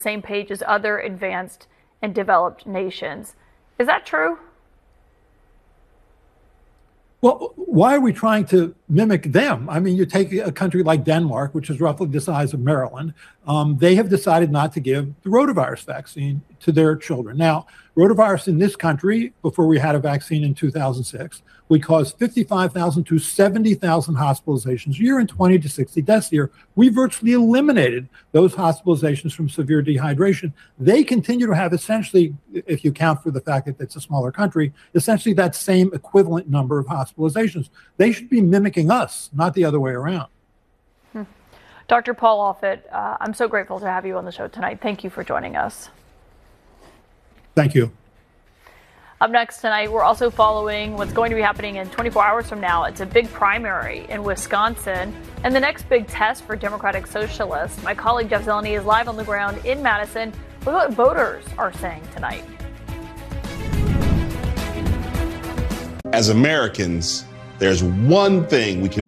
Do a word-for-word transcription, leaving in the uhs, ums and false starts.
same page as other advanced and developed nations. Is that true? Well, why are we trying to mimic them? I mean, you take a country like Denmark, which is roughly the size of Maryland. Um, they have decided not to give the rotavirus vaccine to their children. Now, rotavirus in this country, before we had a vaccine in two thousand six, we caused fifty-five thousand to seventy thousand hospitalizations a year and twenty to sixty deaths a year. We virtually eliminated those hospitalizations from severe dehydration. They continue to have essentially, if you count for the fact that it's a smaller country, essentially that same equivalent number of hospitalizations. They should be mimicking us, not the other way around. Hmm. Doctor Paul Offit, uh, I'm so grateful to have you on the show tonight. Thank you for joining us. Thank you. Up next tonight, we're also following what's going to be happening in twenty-four hours from now. It's a big primary in Wisconsin and the next big test for Democratic Socialists. My colleague Jeff Zeleny is live on the ground in Madison with what voters are saying tonight. As Americans, there's one thing we can